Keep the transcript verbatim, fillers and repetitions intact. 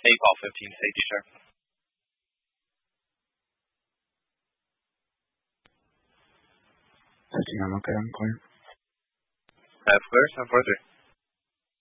Saint Paul fifteen, safety sharp. fifteen, I'm okay, I'm clear. That's clear, seven four three.